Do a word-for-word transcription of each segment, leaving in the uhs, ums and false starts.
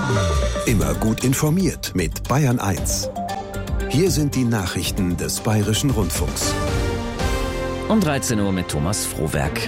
Immer gut informiert mit Bayern eins. Hier sind die Nachrichten des Bayerischen Rundfunks. Um dreizehn Uhr mit Thomas Frohwerk.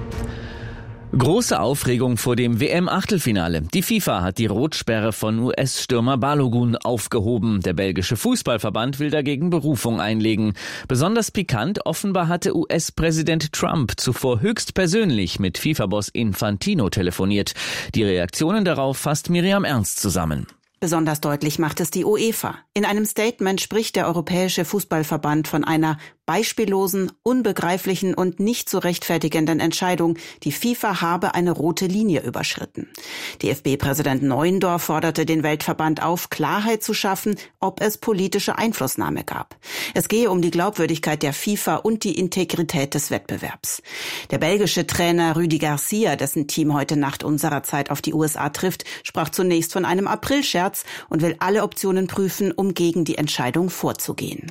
Große Aufregung vor dem W M-Achtelfinale. Die FIFA hat die Rotsperre von U S-Stürmer Balogun aufgehoben. Der belgische Fußballverband will dagegen Berufung einlegen. Besonders pikant, offenbar hatte U S-Präsident Trump zuvor höchstpersönlich mit FIFA-Boss Infantino telefoniert. Die Reaktionen darauf fasst Miriam Ernst zusammen. Besonders deutlich macht es die UEFA. In einem Statement spricht der Europäische Fußballverband von einer beispiellosen, unbegreiflichen und nicht zu rechtfertigenden Entscheidung. Die FIFA habe eine rote Linie überschritten. D F B-Präsident Neuendorf forderte den Weltverband auf, Klarheit zu schaffen, ob es politische Einflussnahme gab. Es gehe um die Glaubwürdigkeit der FIFA und die Integrität des Wettbewerbs. Der belgische Trainer Rudi Garcia, dessen Team heute Nacht unserer Zeit auf die U S A trifft, sprach zunächst von einem Aprilscherz und will alle Optionen prüfen, um gegen die Entscheidung vorzugehen.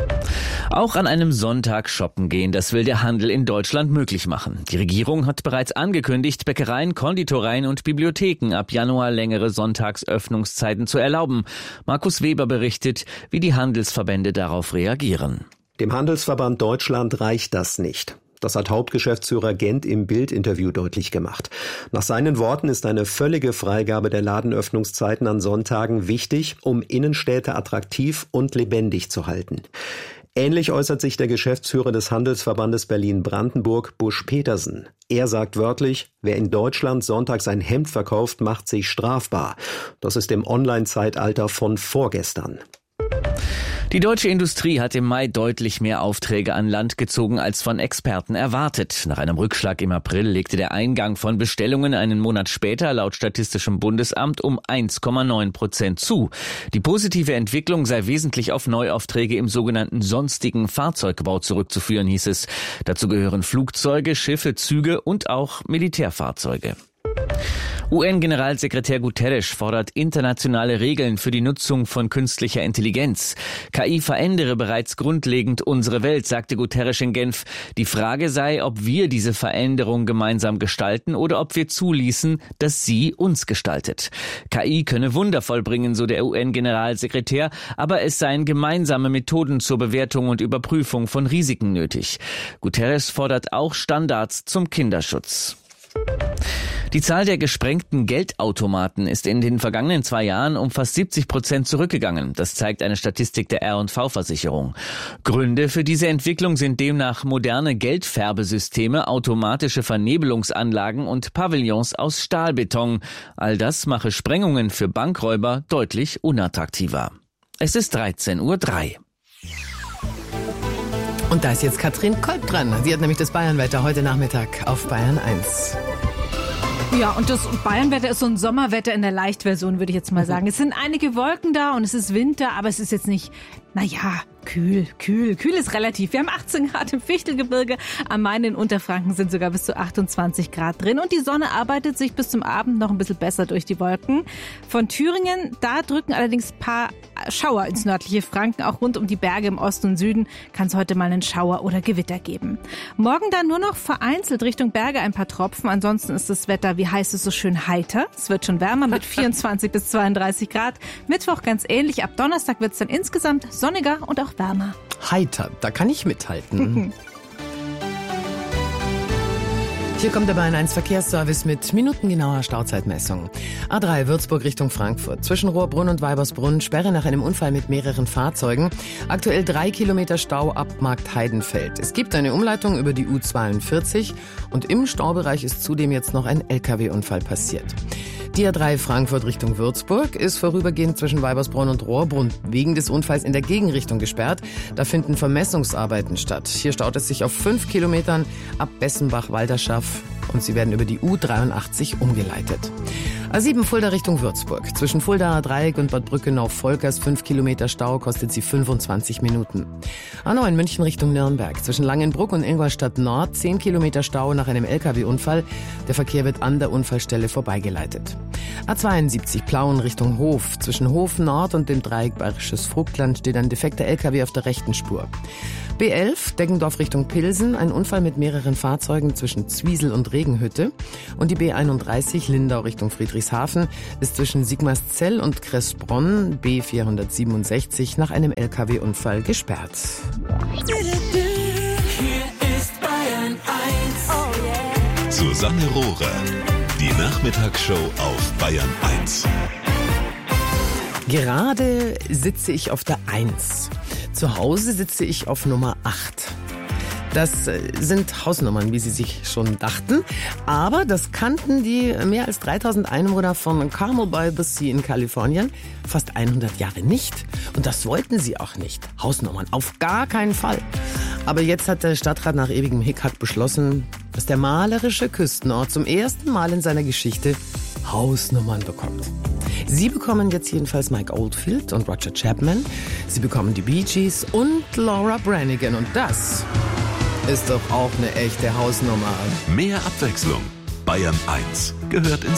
Auch an einem Sonntag shoppen gehen, das will der Handel in Deutschland möglich machen. Die Regierung hat bereits angekündigt, Bäckereien, Konditoreien und Bibliotheken ab Januar längere Sonntagsöffnungszeiten zu erlauben. Markus Weber berichtet, wie die Handelsverbände darauf reagieren. Dem Handelsverband Deutschland reicht das nicht. Das hat Hauptgeschäftsführer Gent im Bild-Interview deutlich gemacht. Nach seinen Worten ist eine völlige Freigabe der Ladenöffnungszeiten an Sonntagen wichtig, um Innenstädte attraktiv und lebendig zu halten. Ähnlich äußert sich der Geschäftsführer des Handelsverbandes Berlin-Brandenburg, Busch Petersen. Er sagt wörtlich, wer in Deutschland sonntags ein Hemd verkauft, macht sich strafbar. Das ist im Online-Zeitalter von vorgestern. Die deutsche Industrie hat im Mai deutlich mehr Aufträge an Land gezogen als von Experten erwartet. Nach einem Rückschlag im April legte der Eingang von Bestellungen einen Monat später laut Statistischem Bundesamt um eins Komma neun Prozent zu. Die positive Entwicklung sei wesentlich auf Neuaufträge im sogenannten sonstigen Fahrzeugbau zurückzuführen, hieß es. Dazu gehören Flugzeuge, Schiffe, Züge und auch Militärfahrzeuge. U N-Generalsekretär Guterres fordert internationale Regeln für die Nutzung von künstlicher Intelligenz. K I verändere bereits grundlegend unsere Welt, sagte Guterres in Genf. Die Frage sei, ob wir diese Veränderung gemeinsam gestalten oder ob wir zuließen, dass sie uns gestaltet. K I könne Wunder vollbringen, so der U N-Generalsekretär, aber es seien gemeinsame Methoden zur Bewertung und Überprüfung von Risiken nötig. Guterres fordert auch Standards zum Kinderschutz. Die Zahl der gesprengten Geldautomaten ist in den vergangenen zwei Jahren um fast siebzig Prozent zurückgegangen. Das zeigt eine Statistik der R und V-Versicherung. Gründe für diese Entwicklung sind demnach moderne Geldfärbesysteme, automatische Vernebelungsanlagen und Pavillons aus Stahlbeton. All das mache Sprengungen für Bankräuber deutlich unattraktiver. Es ist dreizehn Uhr drei. Und da ist jetzt Katrin Kolb dran. Sie hat nämlich das Bayernwetter heute Nachmittag auf Bayern eins. Ja, und das Bayernwetter ist so ein Sommerwetter in der Leichtversion, würde ich jetzt mal sagen. Es sind einige Wolken da und es ist Winter, aber es ist jetzt nicht, naja, kühl, kühl. Kühl ist relativ. Wir haben achtzehn Grad im Fichtelgebirge. Am Main in Unterfranken sind sogar bis zu achtundzwanzig Grad drin. Und die Sonne arbeitet sich bis zum Abend noch ein bisschen besser durch die Wolken. Von Thüringen, da drücken allerdings ein paar Schauer ins nördliche Franken. Auch rund um die Berge im Osten und Süden kann es heute mal einen Schauer oder Gewitter geben. Morgen dann nur noch vereinzelt Richtung Berge ein paar Tropfen. Ansonsten ist das Wetter, wie heißt es so schön, heiter. Es wird schon wärmer mit vierundzwanzig bis zweiunddreißig Grad. Mittwoch ganz ähnlich. Ab Donnerstag wird es dann insgesamt sonniger und auch wärmer. Heiter, da kann ich mithalten. Hier kommt der Bayern eins Verkehrsservice mit minutengenauer Stauzeitmessung. A drei Würzburg Richtung Frankfurt. Zwischen Rohrbrunn und Weibersbrunn Sperre nach einem Unfall mit mehreren Fahrzeugen. Aktuell drei Kilometer Stau ab Markt Heidenfeld. Es gibt eine Umleitung über die U zweiundvierzig und im Staubereich ist zudem jetzt noch ein L K W-Unfall passiert. Die A drei Frankfurt Richtung Würzburg ist vorübergehend zwischen Weibersbrunn und Rohrbrunn wegen des Unfalls in der Gegenrichtung gesperrt. Da finden Vermessungsarbeiten statt. Hier staut es sich auf fünf Kilometern ab Bessenbach-Walderschaff und sie werden über die U dreiundachtzig umgeleitet. A sieben Fulda Richtung Würzburg. Zwischen Fulda Dreieck und Bad Brückenau-Volkers fünf Kilometer Stau kostet sie fünfundzwanzig Minuten. A neun München Richtung Nürnberg. Zwischen Langenbruck und Ingolstadt Nord zehn Kilometer Stau nach einem L K W-Unfall. Der Verkehr wird an der Unfallstelle vorbeigeleitet. A zweiundsiebzig Plauen Richtung Hof. Zwischen Hof Nord und dem Dreieck Bayerisches Vogtland steht ein defekter L K W auf der rechten Spur. B elf Deggendorf Richtung Pilsen. Ein Unfall mit mehreren Fahrzeugen zwischen Zwiesel und Regenhütte. Und die B einunddreißig Lindau Richtung Friedrichshafen ist zwischen Sigmarszell und Kressbronn B vierhundertsiebenundsechzig nach einem L K W-Unfall gesperrt. Hier ist Bayern eins. Oh yeah. Susanne Rohrer. Die Nachmittagsshow auf Bayern eins. Gerade sitze ich auf der eins. Zu Hause sitze ich auf Nummer acht. Das sind Hausnummern, wie Sie sich schon dachten. Aber das kannten die mehr als dreitausend Einwohner von Carmel by the Sea in Kalifornien fast hundert Jahre nicht. Und das wollten sie auch nicht. Hausnummern, auf gar keinen Fall. Aber jetzt hat der Stadtrat nach ewigem Hickhack beschlossen, dass der malerische Küstenort zum ersten Mal in seiner Geschichte Hausnummern bekommt. Sie bekommen jetzt jedenfalls Mike Oldfield und Roger Chapman. Sie bekommen die Bee Gees und Laura Branigan. Und das ist doch auch eine echte Hausnummer. Mehr Abwechslung. Bayern eins gehört ins